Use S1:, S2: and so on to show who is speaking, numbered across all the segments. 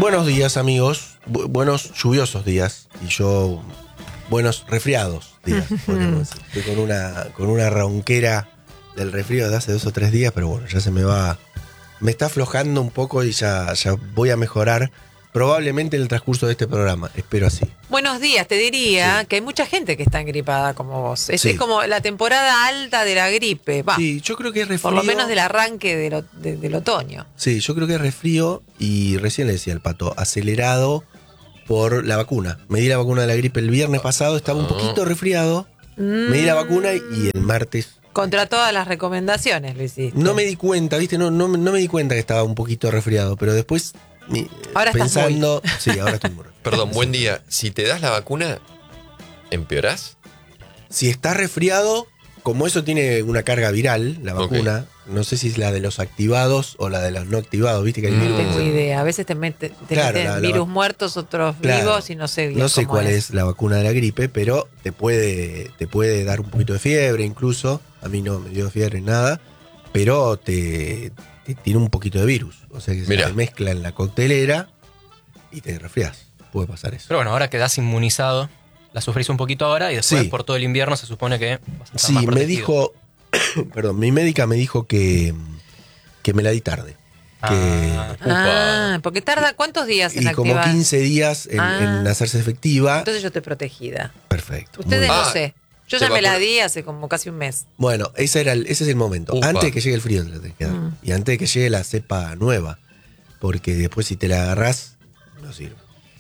S1: Buenos días, amigos. Buenos lluviosos días. Y yo, buenos resfriados días, podríamos decir. Estoy con una ronquera del resfrío de hace 2 o 3 días, pero bueno, ya se me va. Me está aflojando un poco y ya voy a mejorar. Probablemente en el transcurso de este programa, espero así.
S2: Buenos días, te diría que hay mucha gente que está engripada como vos. Es como la temporada alta de la gripe. Va,
S1: sí, yo creo que es resfrío.
S2: Por lo menos del arranque del otoño.
S1: Sí, yo creo que es resfrío y recién le decía al Pato, acelerado por la vacuna. Me di la vacuna de la gripe el viernes pasado, estaba un poquito resfriado. Me di la vacuna y el martes...
S2: Contra todas las recomendaciones lo hiciste.
S1: No me di cuenta, ¿viste? No me di cuenta que estaba un poquito resfriado, pero después...
S2: Ahora
S1: pensando, sí, ahora estoy muy
S3: Perdón, buen día. Si te das la vacuna, ¿empeorás?
S1: Si estás resfriado, como eso tiene una carga viral, la vacuna, no sé si es la de los activados o la de los no activados, ¿viste? Que hay
S2: no tengo idea. A veces te meten virus muertos, otros vivos y no sé bien.
S1: No sé cuál es la vacuna de la gripe, pero te puede dar un poquito de fiebre incluso. A mí no me dio fiebre nada, pero tiene un poquito de virus. O sea que se mezcla en la coctelera y te resfriás. Puede pasar eso.
S4: Pero bueno, ahora quedás inmunizado, la sufrís un poquito ahora y después por todo el invierno se supone que vas a estar más protegido.
S1: Me dijo, perdón, mi médica me dijo que me la di tarde.
S2: Porque tarda ¿cuántos días en activar?
S1: Y como 15 días en hacerse efectiva.
S2: Entonces yo estoy protegida.
S1: Perfecto.
S2: Ustedes no sé. Yo ya me la di hace como casi un mes.
S1: Bueno, ese es el momento. Antes de que llegue el frío te la tenés que dar. Y antes de que llegue la cepa nueva. Porque después si te la agarrás, no sirve.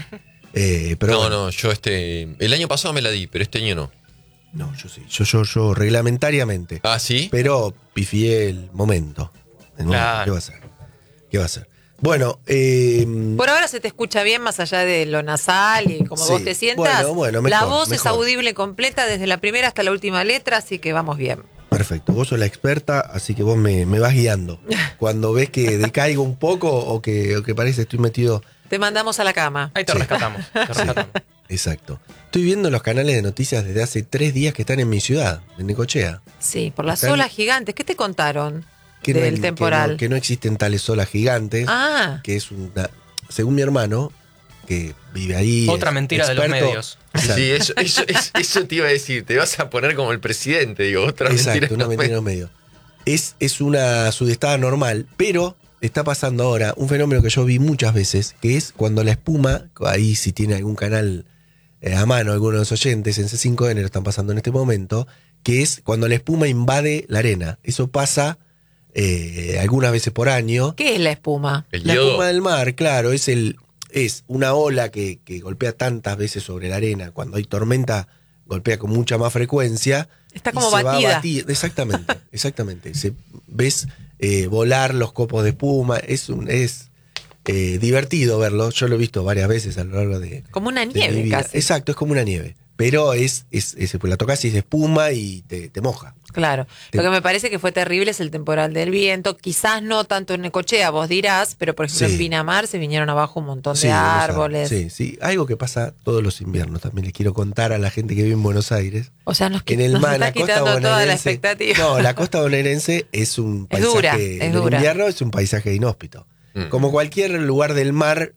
S1: Pero
S3: no, yo el año pasado me la di, pero este año no.
S1: No, yo sí. Yo reglamentariamente.
S3: ¿Ah, sí?
S1: Pero pifié el momento.
S4: Claro.
S1: ¿Qué va a ser? Bueno,
S2: por ahora se te escucha bien más allá de lo nasal y como vos te sientas.
S1: Bueno, mejor,
S2: la voz es audible completa desde la primera hasta la última letra, así que vamos bien.
S1: Perfecto, vos sos la experta, así que vos me vas guiando. Cuando ves que decaigo un poco o que parece estoy metido...
S2: Te mandamos a la cama.
S4: Ahí te rescatamos.
S1: Exacto. Estoy viendo los canales de noticias desde hace 3 días que están en mi ciudad, en Necochea.
S2: Sí, por las olas gigantes. ¿Qué te contaron del temporal?
S1: Que no existen tales olas gigantes. Que es según mi hermano, que vive ahí.
S4: Otra mentira
S1: experto,
S4: de los medios.
S3: Sí, eso te iba a decir. Te vas a poner como el presidente, digo. Otra mentira.
S1: Una mentira en los medios. Es una sudestada normal, pero está pasando ahora un fenómeno que yo vi muchas veces, que es cuando la espuma, ahí si tiene algún canal a mano, alguno de los oyentes en C5N lo están pasando en este momento, que es cuando la espuma invade la arena. Eso pasa algunas veces por año.
S2: ¿Qué es la espuma?
S1: La espuma del mar, claro, es una ola que golpea tantas veces sobre la arena. Cuando hay tormenta, golpea con mucha más frecuencia.
S2: Está como batida.
S1: Exactamente. Ves volar los copos de espuma. Es divertido verlo. Yo lo he visto varias veces a lo largo de...
S2: Como una nieve casi.
S1: Exacto, es como una nieve. Pero pues la tocas y es espuma y te moja.
S2: Claro. Lo que me parece que fue terrible es el temporal del viento. Quizás no tanto en Necochea, vos dirás, pero por ejemplo en Pinamar se vinieron abajo un montón de árboles.
S1: Sí. Algo que pasa todos los inviernos. También les quiero contar a la gente que vive en Buenos Aires.
S2: O sea, nos está quitando toda la expectativa.
S1: No, la costa bonaerense es un paisaje...
S2: Es dura.
S1: En invierno es un paisaje inhóspito. Como cualquier lugar del mar,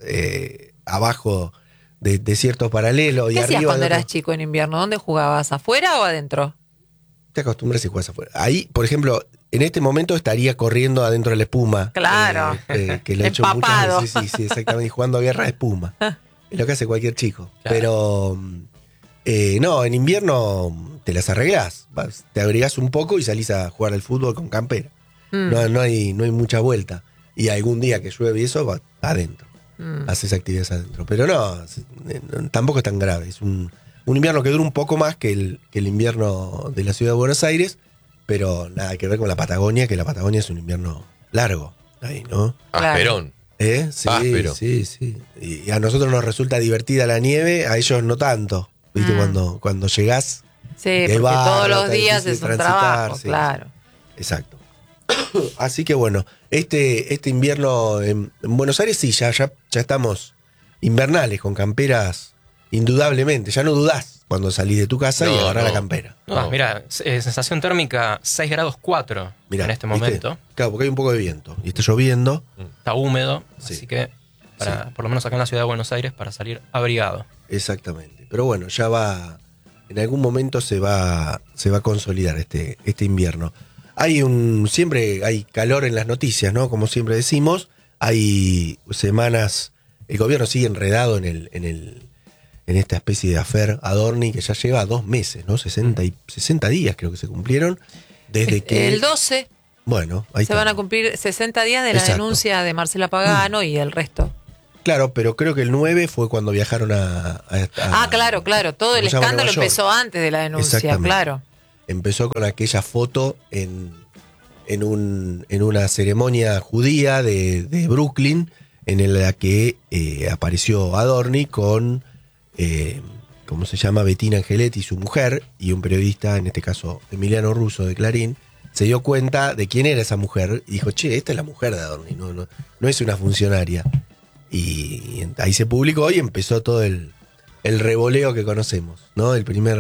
S1: abajo... De desierto paralelo y
S2: ¿Qué
S1: arriba.
S2: hacías cuando eras chico en invierno? ¿Dónde jugabas? ¿Afuera o adentro?
S1: Te acostumbras y juegas afuera. Ahí, por ejemplo, en este momento estaría corriendo adentro de la espuma.
S2: Claro.
S1: Que lo he hecho muchas veces. Sí, exactamente. Jugando a guerra de espuma. Es lo que hace cualquier chico. Claro. Pero no, en invierno te las arreglás. Te abrigás un poco y salís a jugar al fútbol con campera. No hay mucha vuelta. Y algún día que llueve y eso, va adentro. Haces actividades adentro. Pero no, tampoco es tan grave. Es un invierno que dura un poco más que el invierno de la ciudad de Buenos Aires, pero nada que ver con la Patagonia, que la Patagonia es un invierno largo. Ahí, ¿no?
S3: Asperón.
S1: Sí, áspero. Sí. Y a nosotros nos resulta divertida la nieve, a ellos no tanto. ¿Viste? Cuando llegás.
S2: Sí, porque todos los días es un trabajo, claro.
S1: Exacto. Así que bueno, este invierno en Buenos Aires sí, ya estamos invernales con camperas, indudablemente. Ya no dudás cuando salís de tu casa y agarrás la campera.
S4: Mira, sensación térmica 6 grados 4 en este momento.
S1: Claro, porque hay un poco de viento y está lloviendo.
S4: Está húmedo, así que para, por lo menos acá en la ciudad de Buenos Aires, para salir abrigado.
S1: Exactamente. Pero bueno, ya va, en algún momento se va a consolidar este invierno. Siempre hay calor en las noticias, ¿no? Como siempre decimos, hay semanas, el gobierno sigue enredado en esta especie de affair Adorni que ya lleva 2 meses, ¿no? 60 días creo que se cumplieron desde que...
S2: El 12
S1: bueno, ahí
S2: se van a cumplir 60 días de la denuncia de Marcela Pagano y el resto.
S1: Claro, pero creo que el 9 fue cuando viajaron a
S2: claro. Todo el escándalo empezó antes de la denuncia, claro.
S1: Empezó con aquella foto en una ceremonia judía de Brooklyn, en la que apareció Adorni con, ¿cómo se llama? Bettina Angeletti, su mujer, y un periodista, en este caso Emiliano Russo de Clarín, se dio cuenta de quién era esa mujer y dijo, che, esta es la mujer de Adorni, no es una funcionaria. Y ahí se publicó y empezó todo el revoleo que conocemos, ¿no?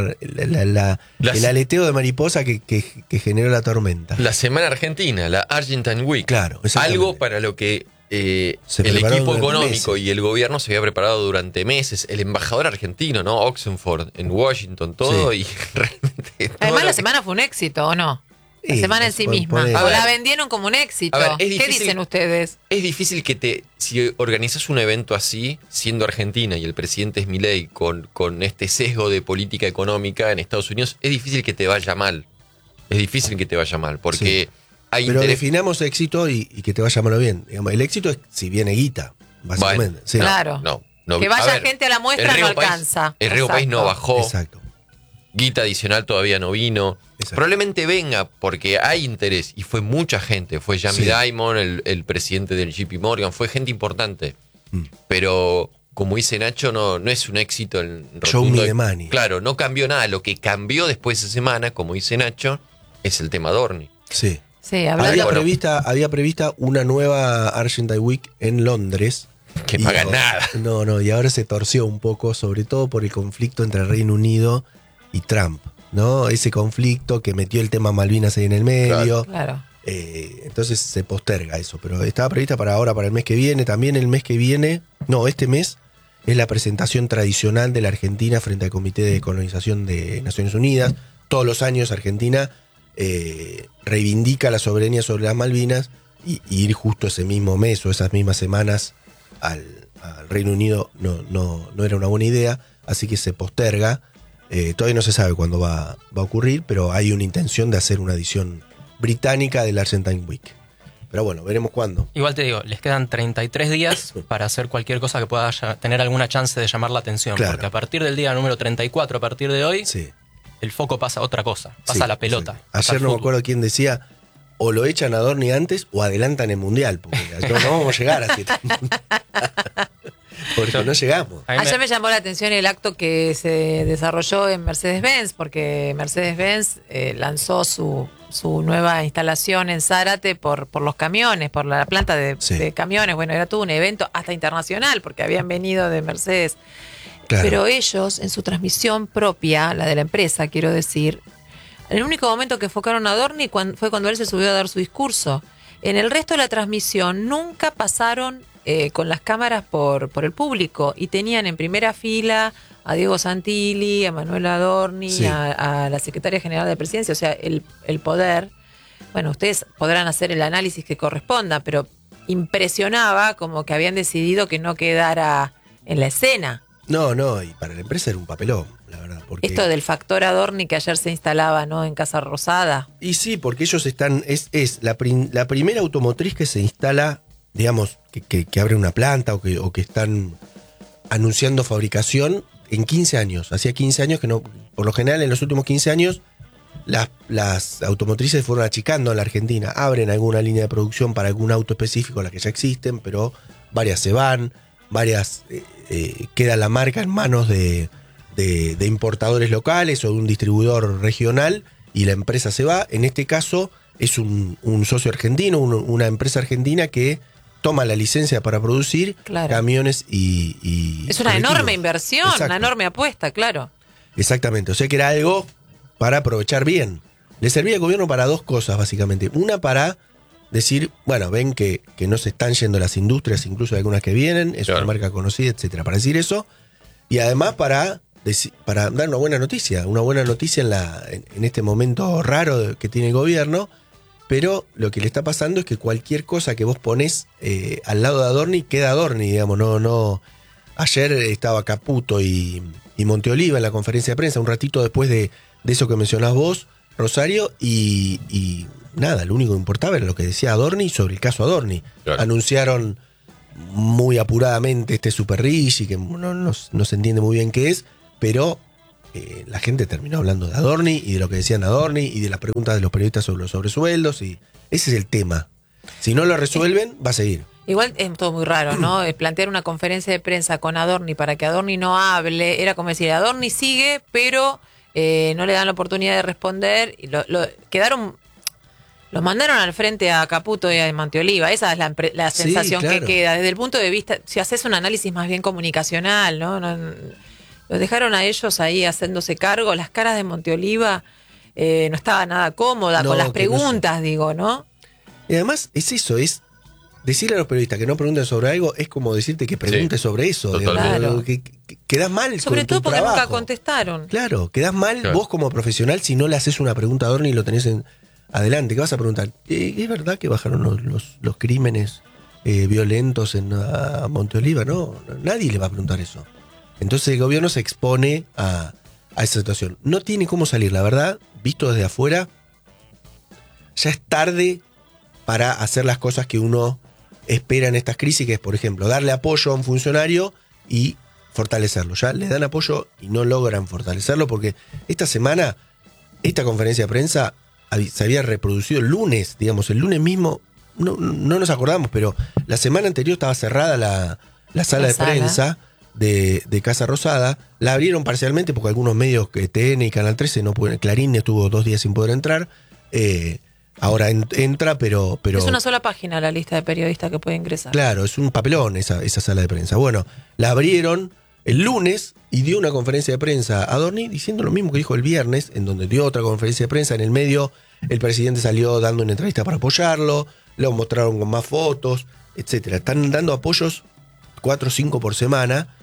S1: El aleteo de mariposa que generó la tormenta.
S3: La semana argentina, la Argentine Week.
S1: Claro,
S3: algo para lo que el equipo económico y el gobierno se había preparado durante meses. El embajador argentino, ¿no? Oxenford, en Washington, todo. Y realmente.
S2: Además, la semana fue un éxito, ¿o no? La semana en sí misma. O la vendieron como un éxito. ¿Qué dicen ustedes?
S3: Es difícil si organizas un evento así, siendo Argentina y el presidente es Milei, con este sesgo de política económica en Estados Unidos, es difícil que te vaya mal. Es difícil que te vaya mal, porque hay
S1: pero definamos éxito y que te vaya mal o bien. Digamos, el éxito es si viene guita, básicamente.
S3: Bueno,
S1: sí.
S2: Claro.
S3: No,
S2: que vaya gente a la muestra no alcanza.
S3: El Riego País no bajó.
S1: Exacto.
S3: Guita adicional todavía no vino. Exacto. Probablemente venga porque hay interés y fue mucha gente. Fue Jamie Dimon, el presidente del JP Morgan, fue gente importante. Pero como dice Nacho, no es un éxito el
S1: Show me the money.
S3: Claro, no cambió nada. Lo que cambió después de esa semana, como dice Nacho, es el tema Adorni.
S1: Sí.
S2: Había
S1: prevista una nueva Argentine Week en Londres.
S3: Que paga nada.
S1: No, y ahora se torció un poco, sobre todo por el conflicto entre Reino Unido y Trump, ¿no? Ese conflicto que metió el tema Malvinas ahí en el medio.
S2: Claro.
S1: Entonces se posterga eso, pero estaba prevista para el mes que viene. También el mes que viene, este mes, es la presentación tradicional de la Argentina frente al Comité de Colonización de Naciones Unidas. Todos los años Argentina reivindica la soberanía sobre las Malvinas y ir justo ese mismo mes o esas mismas semanas al Reino Unido no era una buena idea, así que se posterga. Todavía no se sabe cuándo va a ocurrir, pero hay una intención de hacer una edición británica del Argentine Week. Pero bueno, veremos cuándo.
S4: Igual te digo, les quedan 33 días para hacer cualquier cosa que pueda tener alguna chance de llamar la atención. Claro. Porque a partir del día número 34, a partir de hoy, el foco pasa a otra cosa, pasa a la pelota.
S1: Ayer no me acuerdo quién decía, o lo echan a Adorni antes o adelantan el Mundial, porque no vamos a llegar a 7. Porque no llegamos.
S2: Ayer me llamó la atención el acto que se desarrolló en Mercedes-Benz, porque Mercedes-Benz lanzó su nueva instalación en Zárate por los camiones, por la planta de camiones. Bueno, era todo un evento hasta internacional, porque habían venido de Mercedes. Claro. Pero ellos, en su transmisión propia, la de la empresa, quiero decir, el único momento que enfocaron a Adorni fue cuando él se subió a dar su discurso. En el resto de la transmisión nunca pasaron con las cámaras por el público y tenían en primera fila a Diego Santilli, a Manuel Adorni, a la secretaria general de Presidencia, o sea, el poder. Bueno, ustedes podrán hacer el análisis que corresponda, pero impresionaba como que habían decidido que no quedara en la escena.
S1: No, y para la empresa era un papelón, la verdad. Porque...
S2: Esto del factor Adorni que ayer se instalaba, ¿no?, en Casa Rosada.
S1: Y sí, porque ellos están, es la primera automotriz que se instala, digamos, que abre una planta o que están anunciando fabricación en 15 años. Hacía 15 años que no, por lo general en los últimos 15 años, las automotrices fueron achicando en la Argentina. Abren alguna línea de producción para algún auto específico, las que ya existen, pero varias se van, varias queda la marca en manos de importadores locales o de un distribuidor regional y la empresa se va. En este caso es un socio argentino, una empresa argentina que toma la licencia para producir camiones y
S2: es una enorme inversión, una enorme apuesta, claro.
S1: Exactamente, o sea que era algo para aprovechar bien. Le servía al gobierno para dos cosas, básicamente. Una, para decir, bueno, ven que no se están yendo las industrias, incluso algunas que vienen, es una marca conocida, etcétera, para decir eso, y además para dar una buena noticia en este momento raro que tiene el gobierno. Pero lo que le está pasando es que cualquier cosa que vos ponés al lado de Adorni queda Adorni, digamos. No. Ayer estaba Caputo y Monteoliva en la conferencia de prensa, un ratito después de eso que mencionás vos, Rosario, y nada, lo único que importaba era lo que decía Adorni sobre el caso Adorni. Claro. Anunciaron muy apuradamente este Super Rigi, que no se entiende muy bien qué es, pero la gente terminó hablando de Adorni y de lo que decían Adorni y de las preguntas de los periodistas sobre los sobresueldos, y ese es el tema. Si no lo resuelven, va a seguir.
S2: Igual es todo muy raro, ¿no? Plantear una conferencia de prensa con Adorni para que Adorni no hable, era como decir, Adorni sigue, pero no le dan la oportunidad de responder, y los mandaron al frente a Caputo y a Monteoliva. Esa es la sensación que queda. Desde el punto de vista, si haces un análisis más bien comunicacional, ¿no? Los dejaron a ellos ahí haciéndose cargo. Las caras de Monteoliva no estaba nada cómoda con las preguntas, ¿no?
S1: Y además es eso, es decirle a los periodistas que no pregunten sobre algo, es como decirte que preguntes sobre eso.
S2: Claro.
S1: Que quedás mal
S2: sobre todo porque
S1: trabajo.
S2: Nunca contestaron.
S1: Claro, quedás mal vos como profesional si no le haces una pregunta a Adorni y lo tenés adelante. ¿Qué vas a preguntar? ¿Es verdad que bajaron los crímenes violentos a Monteoliva? No, nadie le va a preguntar eso. Entonces el gobierno se expone a esa situación. No tiene cómo salir, la verdad, visto desde afuera, ya es tarde para hacer las cosas que uno espera en estas crisis, que es, por ejemplo, darle apoyo a un funcionario y fortalecerlo. Ya le dan apoyo y no logran fortalecerlo, porque esta semana, esta conferencia de prensa se había reproducido el lunes, digamos, el lunes mismo, no nos acordamos, pero la semana anterior estaba cerrada la sala de prensa de Casa Rosada. La abrieron parcialmente porque algunos medios, que TN y Canal 13 no pueden. Clarín estuvo 2 días sin poder entrar. Ahora entra, pero...
S2: Es una sola página la lista de periodistas que puede ingresar.
S1: Claro, es un papelón esa sala de prensa. Bueno, la abrieron el lunes y dio una conferencia de prensa a Adorni diciendo lo mismo que dijo el viernes, en donde dio otra conferencia de prensa. En el medio, el presidente salió dando una entrevista para apoyarlo, lo mostraron con más fotos, etcétera. Están dando apoyos 4 o 5 por semana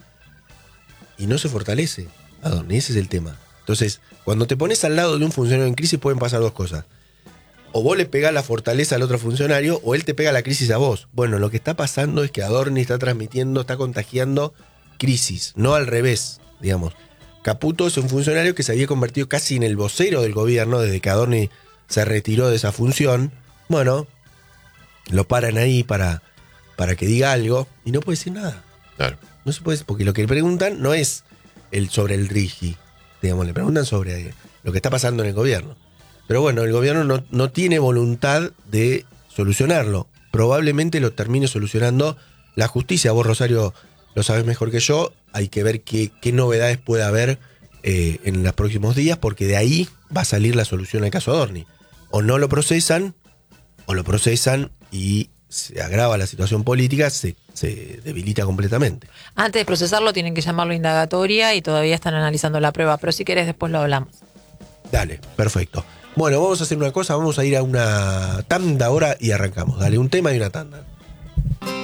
S1: y no se fortalece Adorni, ese es el tema. Entonces, cuando te pones al lado de un funcionario en crisis pueden pasar 2 cosas. O vos le pegás la fortaleza al otro funcionario, o él te pega la crisis a vos. Bueno, lo que está pasando es que Adorni está transmitiendo, está contagiando crisis, no al revés, digamos. Caputo es un funcionario que se había convertido casi en el vocero del gobierno desde que Adorni se retiró de esa función. Bueno, lo paran ahí para que diga algo y no puede decir nada.
S3: Claro.
S1: No se puede, porque lo que le preguntan no es sobre el Rigi, digamos, le preguntan sobre lo que está pasando en el gobierno. Pero bueno, el gobierno no tiene voluntad de solucionarlo. Probablemente lo termine solucionando la justicia. Vos, Rosario, lo sabés mejor que yo. Hay que ver qué novedades puede haber en los próximos días, porque de ahí va a salir la solución al caso Adorni. O no lo procesan, o lo procesan y se agrava la situación política, se debilita completamente.
S2: Antes de procesarlo tienen que llamarlo indagatoria y todavía están analizando la prueba, pero si querés después lo hablamos.
S1: Dale, perfecto. Bueno, vamos a hacer una cosa, vamos a ir a una tanda ahora y arrancamos. Dale, un tema y una tanda.